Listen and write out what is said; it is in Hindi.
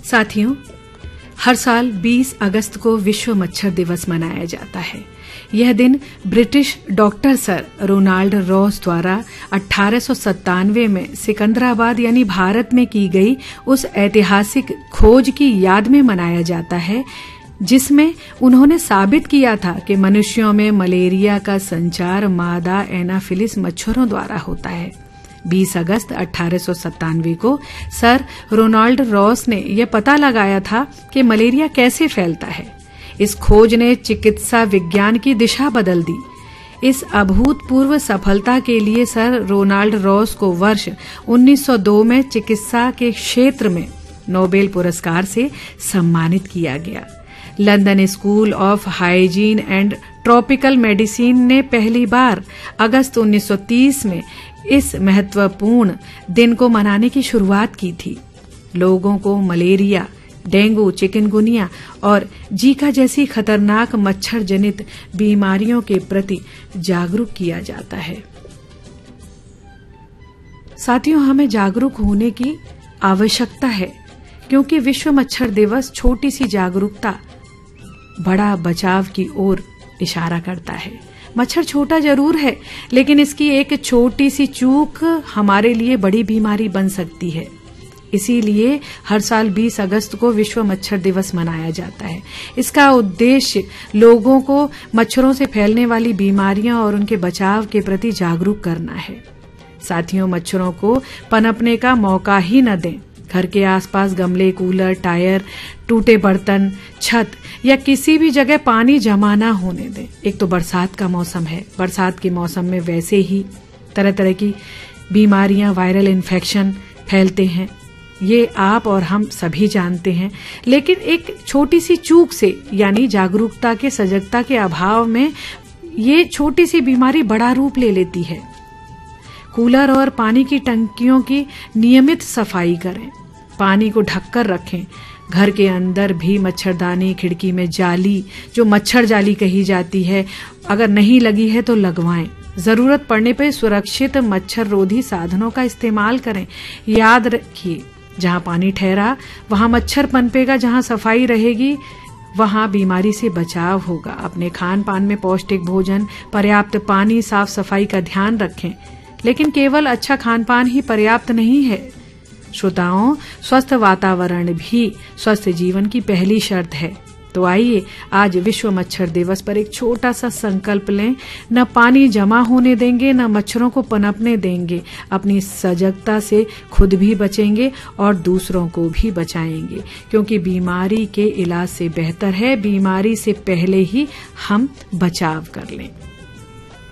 साथियों, हर साल 20 अगस्त को विश्व मच्छर दिवस मनाया जाता है। यह दिन British doctor sir Ronald Ross द्वारा 1897 में सिकंदराबाद यानी भारत में की गई उस ऐतिहासिक खोज की याद में मनाया जाता है, जिसमें उन्होंने साबित किया था कि मनुष्यों में मलेरिया का संचार मादा एनाफिलिस मच्छरों द्वारा होता है। 20 अगस्त 1897 को सर रोनाल्ड रॉस ने यह पता लगाया था कि मलेरिया कैसे फैलता है। इस खोज ने चिकित्सा विज्ञान की दिशा बदल दी। इस अभूतपूर्व सफलता के लिए सर रोनाल्ड रॉस को वर्ष 1902 में चिकित्सा के क्षेत्र में नोबेल पुरस्कार से सम्मानित किया गया। London school of hygiene and tropical medicine ने पहली बार अगस्त 1930 में इस महत्वपूर्ण दिन को मनाने की शुरुआत की थी। लोगों को मलेरिया, डेंगू, चिकनगुनिया और जीका जैसी खतरनाक मच्छर जनित बीमारियों के प्रति जागरूक किया जाता है। साथियों, हमें जागरूक होने की आवश्यकता है, क्योंकि विश्व मच्छर दिवस छोटी सी जागरूकता बड़ा बचाव की ओर इशारा करता है। मच्छर छोटा जरूर है, लेकिन इसकी एक छोटी सी चूक हमारे लिए बड़ी बीमारी बन सकती है। इसीलिए हर साल 20 अगस्त को विश्व मच्छर दिवस मनाया जाता है। इसका उद्देश्य लोगों को मच्छरों से फैलने वाली बीमारियां और उनके बचाव के प्रति जागरूक करना है। साथियों, मच्छरों को पनपने का मौका ही न दें। घर के आसपास गमले, कूलर, टायर, टूटे बर्तन, छत या किसी भी जगह पानी जमा न होने दें। एक तो बरसात का मौसम है। बरसात के मौसम में वैसे ही तरह तरह की बीमारियां, वायरल इन्फेक्शन फैलते हैं। ये आप और हम सभी जानते हैं, लेकिन एक छोटी सी चूक से यानी जागरूकता के, सजगता के अभाव में ये छोटी सी बीमारी बड़ा रूप ले लेती है। कूलर और पानी की टंकियों की नियमित सफाई करें। पानी को ढककर रखें। घर के अंदर भी मच्छरदानी, खिड़की में जाली, जो मच्छर जाली कही जाती है, अगर नहीं लगी है तो लगवाएं। जरूरत पड़ने पर सुरक्षित मच्छर रोधी साधनों का इस्तेमाल करें। याद रखिए, जहां पानी ठहरा वहां मच्छर पनपेगा, जहां सफाई रहेगी वहां बीमारी से बचाव होगा। अपने खान पान में पौष्टिक भोजन, पर्याप्त पानी, साफ सफाई का ध्यान रखें। लेकिन केवल अच्छा खान पान ही पर्याप्त नहीं है। श्रोताओं, स्वस्थ वातावरण भी स्वस्थ जीवन की पहली शर्त है। तो आइए आज विश्व मच्छर दिवस पर एक छोटा सा संकल्प लें। न पानी जमा होने देंगे, न मच्छरों को पनपने देंगे। अपनी सजगता से खुद भी बचेंगे और दूसरों को भी बचाएंगे, क्योंकि बीमारी के इलाज से बेहतर है बीमारी से पहले ही हम बचाव कर लें।